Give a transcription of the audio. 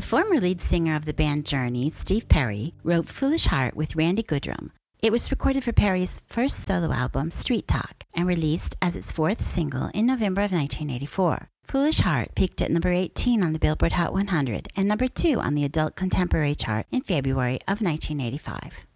The former lead singer of the band Journey, Steve Perry, wrote Foolish Heart with Randy Goodrum. It was recorded for Perry's first solo album, Street Talk, and released as its fourth single in November of 1984. Foolish Heart peaked at number 18 on the Billboard Hot 100 and number 2 on the Adult Contemporary chart in February of 1985.